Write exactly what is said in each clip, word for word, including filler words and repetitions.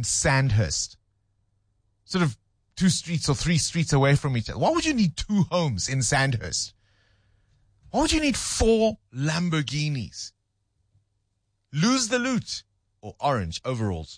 in Sandhurst, sort of two streets or three streets away from each other. Why would you need two homes in Sandhurst? Why would you need four Lamborghinis? Lose the loot or orange overalls.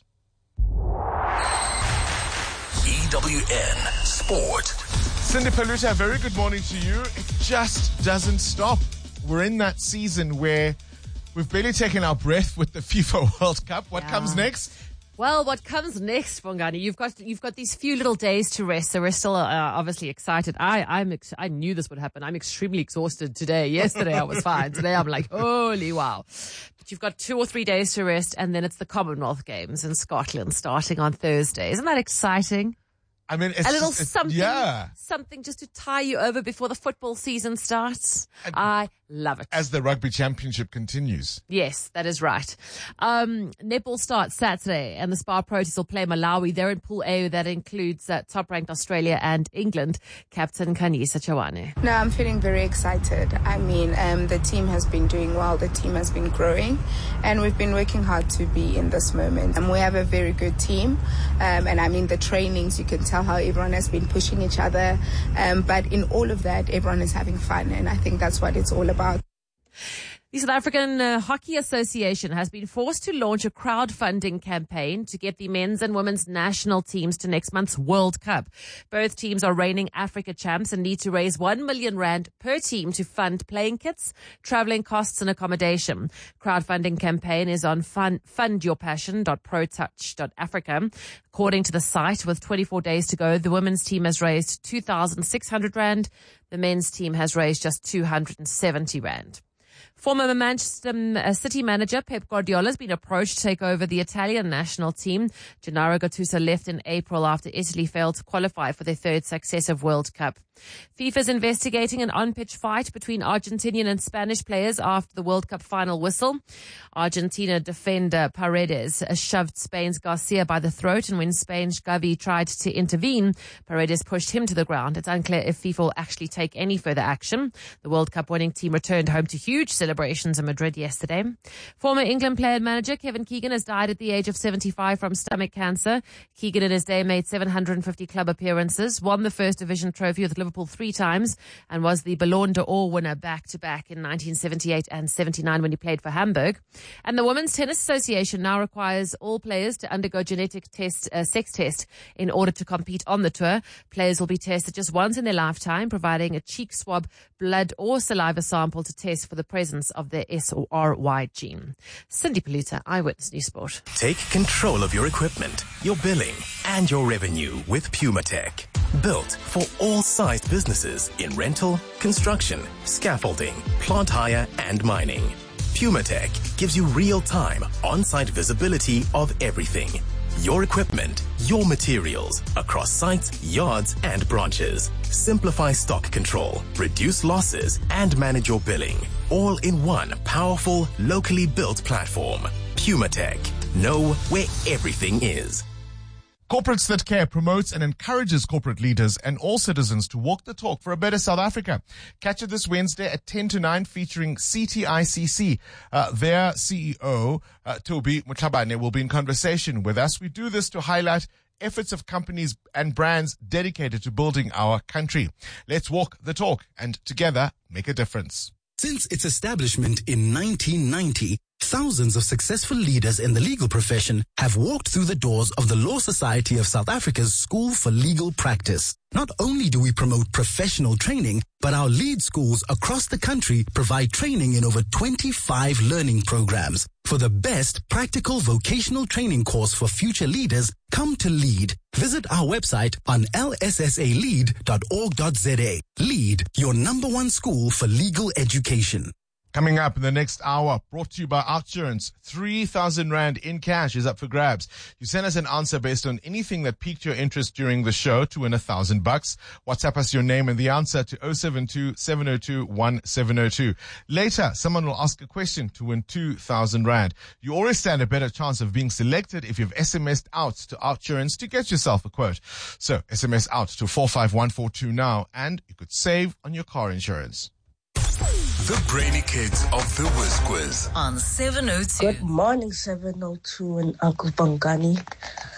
E W N Sport. Cindy Paluta, very good morning to you. It just doesn't stop. We're in that season where we've barely taken our breath with the FIFA World Cup. What Yeah. comes next? Well, what comes next, Bongani? You've got you've got these few little days to rest, so we're still uh, obviously excited. I I'm ex- I knew this would happen. I'm extremely exhausted today. Yesterday I was fine. Today I'm like, holy wow. But you've got two or three days to rest, and then it's the Commonwealth Games in Scotland starting on Thursday. Isn't that exciting? I mean, it's A little just, it's- something, yeah. something just to tie you over before the football season starts. I love it. As the rugby championship continues. Yes, that is right. Um, netball starts Saturday, and the Spar Proteas will play Malawi. They're in Pool A. That includes uh, top-ranked Australia and England. Captain Kanyisa Chawane. No, I'm feeling very excited. I mean, um, the team has been doing well. The team has been growing, and we've been working hard to be in this moment. And we have a very good team. Um, and I mean, the trainings, you can tell how everyone has been pushing each other. Um, but in all of that, everyone is having fun, and I think that's what it's all about. The South African uh, Hockey Association has been forced to launch a crowdfunding campaign to get the men's and women's national teams to next month's World Cup. Both teams are reigning Africa champs and need to raise one million rand per team to fund playing kits, traveling costs and accommodation. Crowdfunding campaign is on fun, fund your passion dot pro touch dot africa. According to the site, with twenty-four days to go, the women's team has raised two thousand six hundred rand. The men's team has raised just two hundred seventy rand. Former Manchester City manager Pep Guardiola has been approached to take over the Italian national team. Gennaro Gattuso left in April after Italy failed to qualify for their third successive World Cup. FIFA is investigating an on-pitch fight between Argentinian and Spanish players after the World Cup final whistle. Argentina defender Paredes shoved Spain's Garcia by the throat, and when Spain's Gavi tried to intervene, Paredes pushed him to the ground. It's unclear if FIFA will actually take any further action. The World Cup winning team returned home to huge celebrations in Madrid yesterday. Former England player and manager Kevin Keegan has died at the age of seventy-five from stomach cancer. Keegan in his day made seven hundred fifty club appearances, won the First Division trophy with Liverpool three times, and was the Ballon d'Or winner back-to-back in nineteen seventy-eight and seventy-nine when he played for Hamburg. And the Women's Tennis Association now requires all players to undergo genetic test, uh, sex test in order to compete on the tour. Players will be tested just once in their lifetime, providing a cheek swab, blood or saliva sample to test for the presence of the S R Y gene. Cindy Paluta, Eyewitness News Sport. Take control of your equipment, your billing, and your revenue with PumaTech. Built for all sized businesses in rental, construction, scaffolding, plant hire, and mining. PumaTech gives you real-time, on-site visibility of everything. Your equipment, your materials, across sites, yards, and branches. Simplify stock control, reduce losses, and manage your billing. All in one powerful, locally built platform. PumaTech. Know where everything is. Corporates That Care promotes and encourages corporate leaders and all citizens to walk the talk for a better South Africa. Catch it this Wednesday at ten to nine featuring C T I C C. Uh, their C E O, uh, Toby Mutlabane, will be in conversation with us. We do this to highlight efforts of companies and brands dedicated to building our country. Let's walk the talk and together make a difference. Since its establishment in nineteen ninety, thousands of successful leaders in the legal profession have walked through the doors of the Law Society of South Africa's School for Legal Practice. Not only do we promote professional training, but our lead schools across the country provide training in over twenty-five learning programs. For the best practical vocational training course for future leaders, come to LEAD. Visit our website on l s s a lead dot org dot z a. LEAD, your number one school for legal education. Coming up in the next hour, brought to you by Outsurance, three thousand rand in cash is up for grabs. You send us an answer based on anything that piqued your interest during the show to win a thousand bucks. WhatsApp us your name and the answer to oh seven two, seven oh two, one seven oh two. Later, someone will ask a question to win two thousand rand. You always stand a better chance of being selected if you've S M S'd out to Outsurance to get yourself a quote. So, S M S out to four five one four two now and you could save on your car insurance. The Brainy Kids of the Whiz Quiz on seven oh two. Good morning, seven oh two and Uncle Bongani.